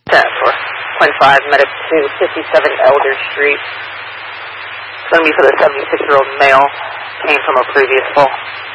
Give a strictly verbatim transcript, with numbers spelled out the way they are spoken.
ten four point five, Medic two, fifty-seven Elder Street. It's going to be for the seventy-six-year-old male. Came from a previous call.